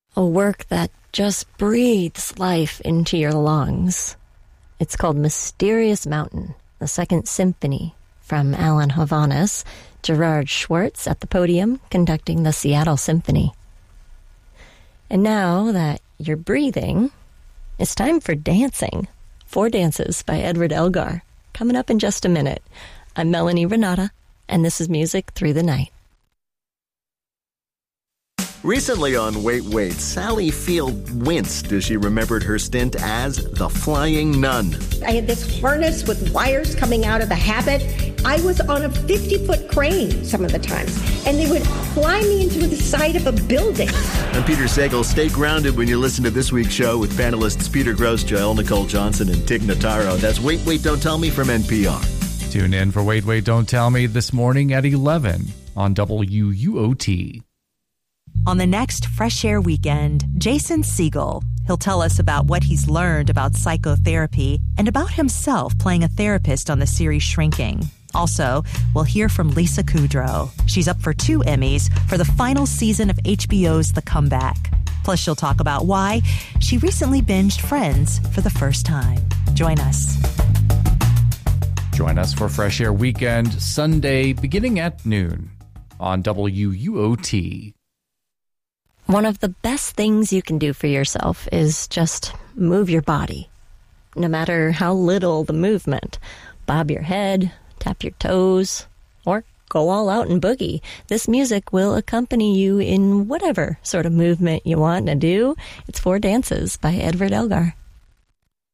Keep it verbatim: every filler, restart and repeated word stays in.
a work that just breathes life into your lungs. It's called Mysterious Mountain, the Second Symphony, from Alan Hovhaness, Gerard Schwartz at the podium conducting the Seattle Symphony. And now that you're breathing, it's time for dancing. Four Dances by Edward Elgar, coming up in just a minute. I'm Melanie Renata, and this is Music Through the Night. Recently on Wait, Wait, Sally Field winced as she remembered her stint as the Flying Nun. I had this harness with wires coming out of the habit. I was on a fifty-foot crane some of the times, and they would fly me into the side of a building. I'm Peter Sagal. Stay grounded when you listen to this week's show with panelists Peter Grosz, Joelle Nicole Johnson, and Tig Notaro. That's Wait, Wait, Don't Tell Me from N P R. Tune in for Wait, Wait, Don't Tell Me this morning at eleven on W U O T. On the next Fresh Air Weekend, Jason Segel. He'll tell us about what he's learned about psychotherapy and about himself playing a therapist on the series Shrinking. Also, we'll hear from Lisa Kudrow. She's up for two Emmys for the final season of H B O's The Comeback. Plus, she'll talk about why she recently binged Friends for the first time. Join us. Join us for Fresh Air Weekend, Sunday, beginning at noon on W U O T. One of the best things you can do for yourself is just move your body. No matter how little the movement. Bob your head, tap your toes, or go all out and boogie. This music will accompany you in whatever sort of movement you want to do. It's Four Dances by Edward Elgar.